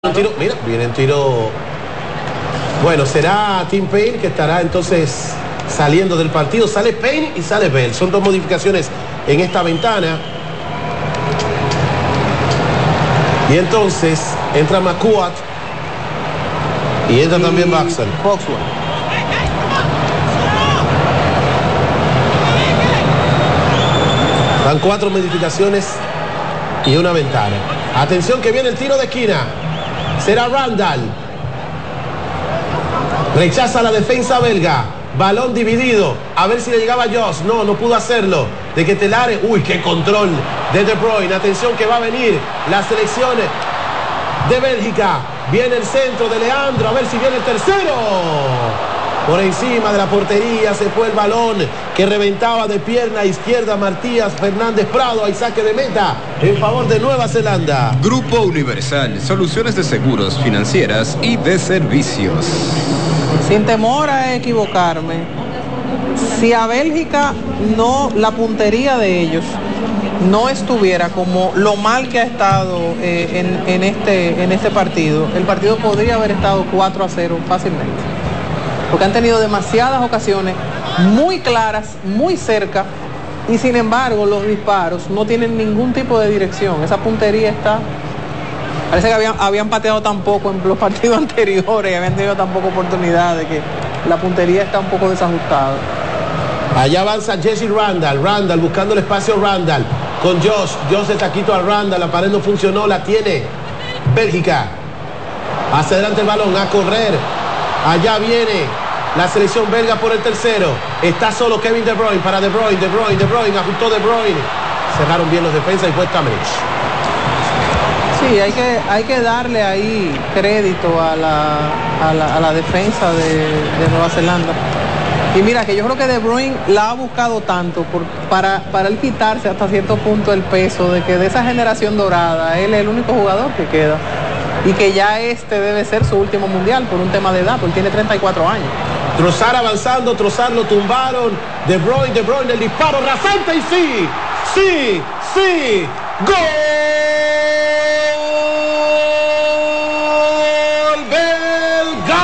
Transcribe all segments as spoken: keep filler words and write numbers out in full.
Un tiro, mira, viene el tiro. Bueno, será Tim Payne que estará entonces saliendo del partido. Sale Payne y sale Bell. Son dos modificaciones en esta ventana. Y entonces entra McCourt y entra y también Baxter. Van cuatro modificaciones y una ventana. Atención que viene el tiro de esquina. Será Randall. Rechaza la defensa belga. Balón dividido. A ver si le llegaba a Josh. No, no pudo hacerlo. De que Telare. Uy, qué control de De Bruyne. Atención que va a venir la selección de Bélgica. Viene el centro de Leandro. A ver si viene el tercero. Por encima de la portería se fue el balón que reventaba de pierna izquierda Matías Fernández Prado. Hay saque de meta en favor de Nueva Zelanda. Grupo Universal, soluciones de seguros, financieras y de servicios. Sin temor a equivocarme, si a Bélgica no, la puntería de ellos no estuviera como lo mal que ha estado eh, en, en, este, en este partido, el partido podría haber estado cuatro a cero fácilmente. Porque han tenido demasiadas ocasiones muy claras, muy cerca, y sin embargo los disparos no tienen ningún tipo de dirección. Esa puntería está... Parece que habían, habían pateado tan poco en los partidos anteriores y habían tenido tan poca oportunidad de que la puntería está un poco desajustada. Allá avanza Jesse Randall, Randall buscando el espacio Randall, con Josh, Josh el taquito a Randall, la pared no funcionó, la tiene Bélgica. Hacia adelante el balón, a correr. Allá viene la selección belga por el tercero. Está solo Kevin De Bruyne para De Bruyne, De Bruyne, De Bruyne, ajustó De Bruyne. Cerraron bien los defensas y fue Stammenich. Sí, hay que, hay que darle ahí crédito a la, a la, a la defensa de, de Nueva Zelanda. Y mira que yo creo que De Bruyne la ha buscado tanto por, para, para él quitarse hasta cierto punto el peso de que de esa generación dorada, él es el único jugador que queda. Y que ya este debe ser su último mundial por un tema de edad, porque tiene treinta y cuatro años. Trossard avanzando, Trossard lo tumbaron. De Bruyne, De Bruyne, el disparo rasante y sí, sí, sí, ¡gol! ¡Belga!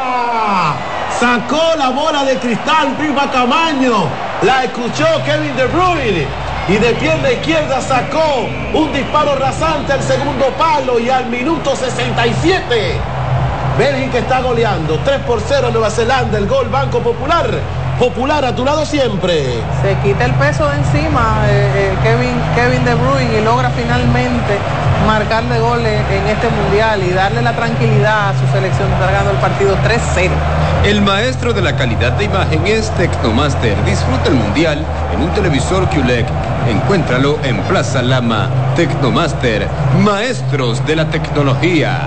Sacó la bola de cristal Viva Camaño, la escuchó Kevin De Bruyne. Y de pierna izquierda sacó un disparo rasante al segundo palo y al minuto sesenta y siete. Bélgica está goleando tres por cero Nueva Zelanda. El gol Banco Popular. Popular a tu lado siempre. Se quita el peso de encima eh, eh, Kevin, Kevin De Bruyne y logra finalmente marcarle goles en este mundial y darle la tranquilidad a su selección de estar ganando el partido tres cero. El maestro de la calidad de imagen es Tecnomaster. Disfruta el mundial en un televisor Q L E D. Encuéntralo en Plaza Lama. Tecnomaster, maestros de la tecnología.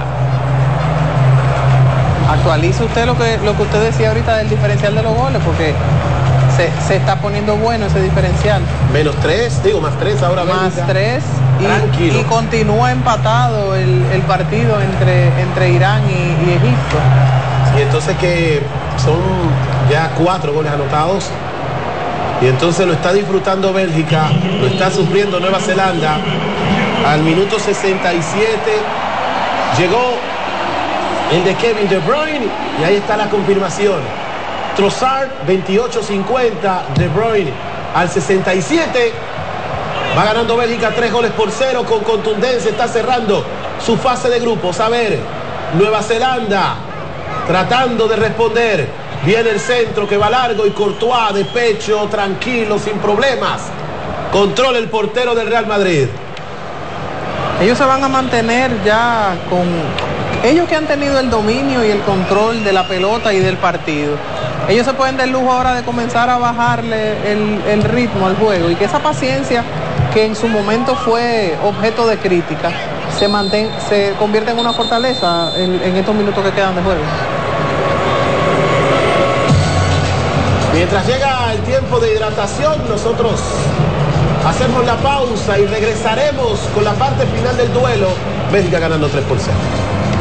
Actualice usted lo que, lo que usted decía ahorita del diferencial de los goles, porque se, se está poniendo bueno ese diferencial. Menos tres, digo, más tres ahora. Más Bélgica. tres y, y continúa empatado el, el partido entre, entre Irán y, y Egipto. Y entonces que son ya cuatro goles anotados. Y entonces lo está disfrutando Bélgica, lo está sufriendo Nueva Zelanda. Al minuto sesenta y siete llegó el de Kevin De Bruyne y ahí está la confirmación. Trossard veintiocho cincuenta, De Bruyne al sesenta y siete. Va ganando Bélgica tres goles por cero con contundencia. Está cerrando su fase de grupos. A ver, Nueva Zelanda tratando de responder. Viene el centro que va largo y Courtois de pecho, tranquilo, sin problemas. Controla el portero del Real Madrid. Ellos se van a mantener ya con... Ellos que han tenido el dominio y el control de la pelota y del partido. Ellos se pueden dar el lujo ahora de comenzar a bajarle el, el ritmo al juego. Y que esa paciencia que en su momento fue objeto de crítica se, mantén, se convierte en una fortaleza en, en estos minutos que quedan de juego. Mientras llega el tiempo de hidratación, nosotros hacemos la pausa y regresaremos con la parte final del duelo. Bélgica ganando tres por cero.